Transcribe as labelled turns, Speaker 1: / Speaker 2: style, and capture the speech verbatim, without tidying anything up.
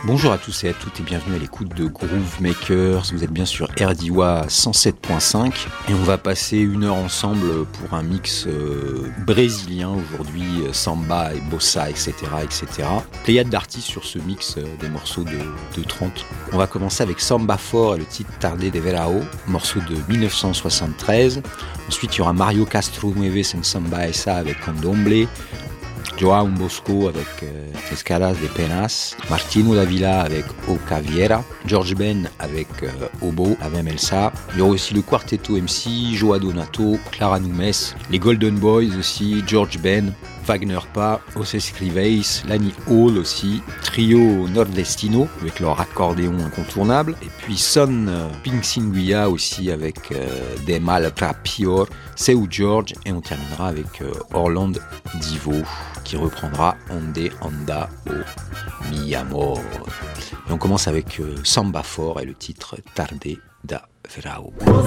Speaker 1: Bonjour à tous et à toutes et bienvenue à l'écoute de Groove Makers. Vous êtes bien sûr R D W A cent sept point cinq et on va passer une heure ensemble pour un mix euh, brésilien aujourd'hui, samba et bossa, et cetera, et cetera. Pléiade d'artistes sur ce mix euh, des morceaux de, de trente. On va commencer avec Samba Fort et le titre Tarde de Verão, morceau de dix-neuf cent soixante-treize. Ensuite, il y aura Mario Castro Neves en Samba Essa avec Candomblé. João Bosco avec euh, Escalas de Penas, Martino Davila avec O Caviera, George Ben avec euh, Obo, la même Elsa. Il y aura aussi le Quartetto M C, Joao Donato, Clara Nunes, les Golden Boys aussi, George Ben, Wagner Pa, José Escriveis, Lani Hall aussi, Trio Nordestino avec leur accordéon incontournable, et puis Son euh, Pinsinguia aussi avec euh, Des Mal Rapior, Seu George, et on terminera avec euh, Orland Divo qui reprendra Onde Anda o Mi Amor. Et on commence avec euh, Samba Fort et le titre Tarde da Verão.